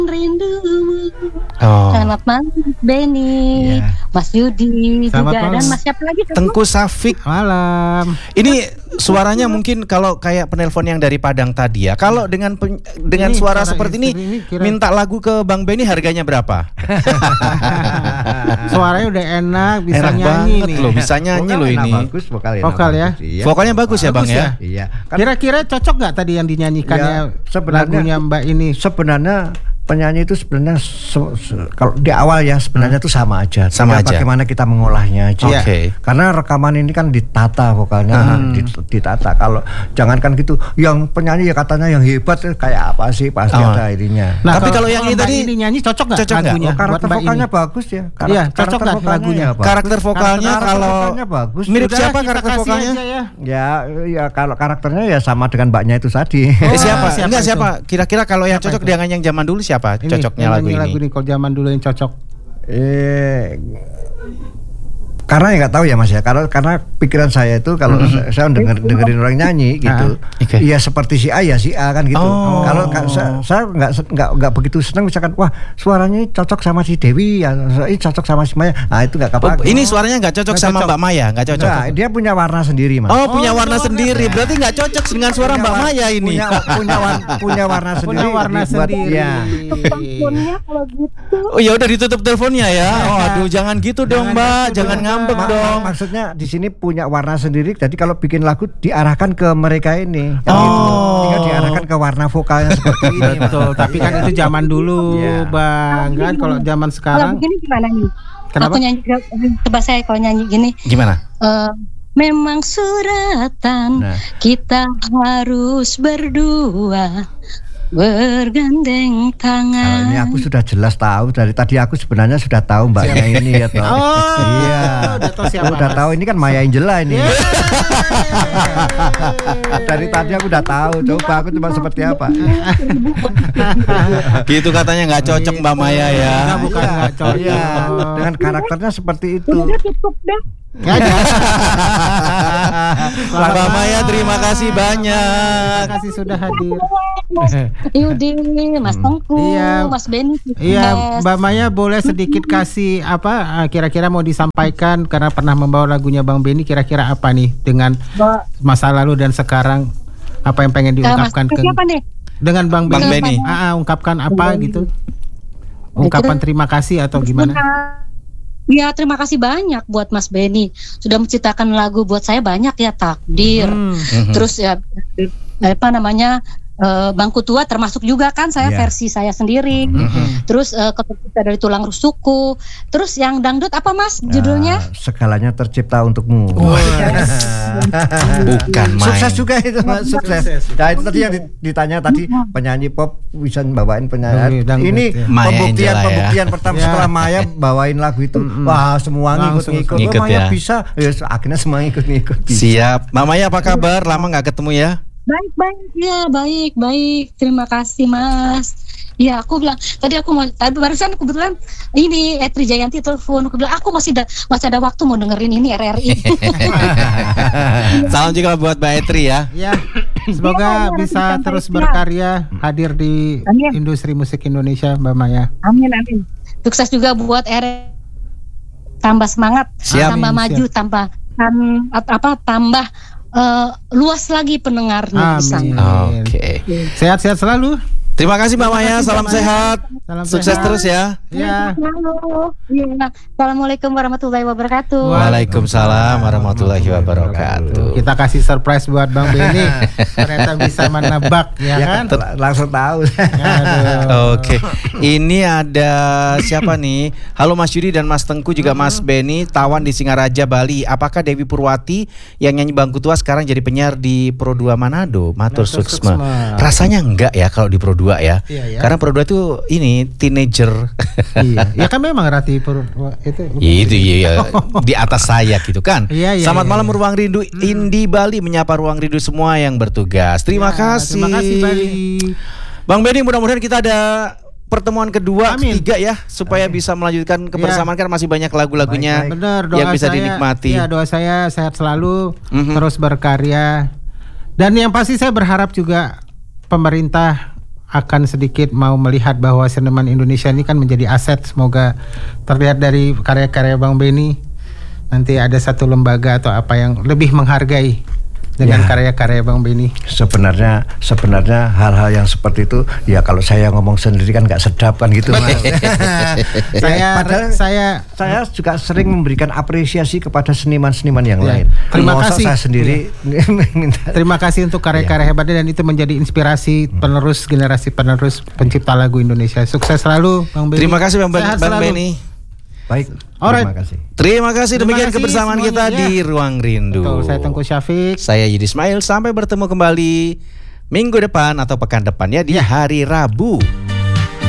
rindumu. Oh. Selamat malam Benny, Iya. Mas Yudi Selamat juga malam. dan Mas siapa lagi? Tengku Safik. Malam. Ini suaranya mungkin kalau kayak penelpon yang dari Padang tadi ya. Kalau dengan Ini suara suara seperti istri ini ini kira- minta lagu ke Bang Benny harganya berapa? Suaranya udah enak, bisa Enak nyanyi banget nih. loh, bisa nyanyi loh ini. Bagus, vokal Vokal ya? bagus, iya. Vokalnya bagus ya Bang Bagus ya? Iya. Kan Kira-kira cocok nggak tadi yang dinyanyikannya Ya, sebenarnya- lagunya Mbak ini? sebenarnya penyanyi itu sebenarnya kalau di awal ya sebenarnya itu sama aja. Sama Tinggal aja. bagaimana kita mengolahnya aja. Oke. Karena rekaman ini kan ditata vokalnya, ditata. Kalau jangankan gitu, yang penyanyi ya katanya yang hebat kayak apa sih pasti Oh. ada ininya. Tapi kalau yang ini Mbak tadi ini nyanyi cocok nggak cocok nggak? lagunya? Oh, karakter buat Mbak vokalnya ini? bagus ya. Iya, cocok nggak vokalnya lagunya? ya bagus. karakter vokalnya kalau vokalnya bagus. mirip Udah, siapa kita karakter kasih vokalnya? aja ya. Ya kalau karakternya ya sama dengan mbaknya itu tadi. Siapa? siapa Enggak itu? siapa? Kira-kira kalau yang Siapa cocok itu? dengan yang zaman dulu siapa? Ini, Cocoknya yang lagu nyanyi ini. lagu kalau zaman dulu yang cocok. Karena ya nggak tahu ya Mas ya, karena pikiran saya itu kalau saya dengerin orang nyanyi gitu, Oke. ya seperti si A ya si A kan gitu. Oh. Kalau saya nggak begitu senang misalkan wah suaranya cocok sama si Dewi ya, ini cocok sama si Maya, nah itu nggak Oh, apa-apa. ini suaranya nggak cocok Nggak sama cocok. Mbak Maya, nggak cocok. Nggak, dia punya warna sendiri Mas. Oh, punya warna warna sendiri. Berarti nggak cocok dengan suara Mbak Maya ini. punya warna sendiri. Punya warna buat- sendiri. ya. Teleponnya kalau gitu. Oh ya udah ditutup teleponnya ya. Oh aduh jangan gitu dong Mbak, jangan ngambek dong. Maksudnya di sini punya warna sendiri. Jadi kalau bikin lagu diarahkan ke mereka ini. Kan Oh. gitu. Tinggal diarahkan ke warna vokalnya seperti ini. Betul, tapi kan itu zaman dulu, Iya. Bang. Kan kalau zaman Kalau sekarang begini gimana nih? Kenapa? Aku nyanyi, coba saya kalau nyanyi gini. Gimana? Memang suratan Nah. kita harus berdua bergandeng Kalau tangan. ini aku sudah jelas tahu dari tadi aku sebenarnya sudah tahu mbaknya ini ya toh. Oh, Iya. udah tahu siapa, Udah Mas? tahu ini kan Maya Angela ini. Dari tadi aku udah tahu. Coba aku cuma seperti apa. Gitu katanya nggak cocok Mbak Maya ya. Enggak, bukan nggak cocok. Iya, dengan karakternya seperti itu. Udah cukup dah. Nggak ada. Mbak Maya terima kasih banyak. Terima kasih sudah hadir. Yudi, Mas Tengku, Iya. Mas Benny. Iya, Mbak Maya boleh sedikit kasih apa kira-kira mau disampaikan karena pernah membawa lagunya Bang Benny, kira-kira apa nih dengan masa lalu dan sekarang apa yang pengen diungkapkan Mas ke siapa nih? dengan Bang Bang Benny? Benny. Ungkapkan apa gitu? Ungkapan terima kasih atau gimana? Ya terima kasih banyak buat Mas Benny sudah menciptakan lagu buat saya banyak ya takdir. Terus ya apa namanya Bangku Tua termasuk juga kan saya Iya. versi saya sendiri. Terus Ketuk Kita dari Tulang Rusukku. Terus yang dangdut apa Mas judulnya? Segalanya tercipta untukmu. Bukan main. Sukses juga itu Mas, sukses. Nah itu tadi yang ditanya tadi penyanyi pop bisa bawain penyanyi. Dangdut, Ini ya. Maya Angela ya. pembuktian pertama Ya. setelah Maya bawain lagu itu. Wah semua Langsung ngikut. ngikut Oh, ya. Maya bisa. Ya akhirnya semua ngikut. Siap. Mbak Maya apa kabar? Lama nggak ketemu ya? Baik. Terima kasih Mas. Ya aku bilang tadi barusan kebetulan ini Etri Jayanti telepon, aku bilang aku masih ada waktu mau dengerin ini RRI. Salam juga buat Mbak Etri ya. Ya, semoga Iya, bisa nanti terus sampai berkarya hadir di Amin. industri musik Indonesia, Mbak Maya. Amin. Sukses juga buat RRI. Tambah semangat, Siap. tambah Amin, maju, tambah tambah luas lagi pendengarnya di sana. Amin. Oke. Sehat-sehat selalu. Terima kasih Mbak Maya. Salam sehat. Salam Sukses sehat. terus ya. Ya. Halo. Ya. Assalamualaikum warahmatullahi wabarakatuh. Waalaikumsalam warahmatullahi wabarakatuh. Kita kasih surprise buat Bang Benny. Ternyata bisa menebak, ya kan? Langsung tahu. Aduh. Oke, ini ada siapa nih? Halo Mas Yudi dan Mas Tengku juga Mas Benny, Tawan di Singaraja, Bali. Apakah Dewi Purwati yang nyanyi Bangku Tua sekarang jadi penyiar di Pro 2 Manado? Matur suksma. Rasanya enggak ya kalau di Pro 2 ya. Iya, ya. Karena Pro 2 itu ini teenager. Iya. Ya kan memang Rati itu. Itu iya di atas saya gitu kan. Iya, iya, Selamat iya, malam iya. Ruang Rindu Indi Bali, menyapa Ruang Rindu semua yang bertugas. Terima kasih. Terima kasih Bali. Bang Benny, mudah-mudahan kita ada pertemuan kedua, Amin. ketiga ya, supaya bisa melanjutkan kebersamaan kan masih banyak lagu-lagunya Benar, doa yang bisa saya, dinikmati. Ya, doa saya sehat selalu, Mhm. terus berkarya. Dan yang pasti saya berharap juga pemerintah akan sedikit mau melihat bahwa seniman Indonesia ini kan menjadi aset. Semoga terlihat dari karya-karya Bang Benny nanti ada satu lembaga atau apa yang lebih menghargai dengan karya-karya Bang Benny. Sebenarnya hal-hal yang seperti itu ya kalau saya ngomong sendiri kan nggak sedap kan gitu Mas. Saya juga sering memberikan apresiasi kepada seniman-seniman yang lain. Terima kasih. Saya sendiri minta. Terima kasih untuk karya-karya hebatnya dan itu menjadi inspirasi generasi penerus pencipta lagu Indonesia. Sukses selalu Bang Benny. Terima kasih Bang Benny. Baik. Alright. Terima kasih demikian kebersamaan kita di Ruang Rindu. Betul, saya Tengku Syafiq. Saya Yudi Ismail. Sampai bertemu kembali minggu depan atau pekan depan ya di hari Rabu.